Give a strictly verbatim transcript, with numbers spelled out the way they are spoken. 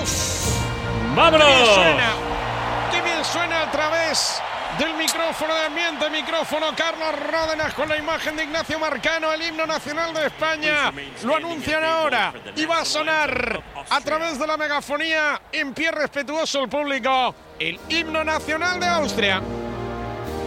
¡Vámonos! ¡Qué bien suena! ¡Qué bien suena a través del micrófono de ambiente! Micrófono Carlos Ródenas con la imagen de Ignacio Marcano, el himno nacional de España. Lo anuncian ahora y va a sonar a través de la megafonía, en pie respetuoso el público, el himno nacional de Austria.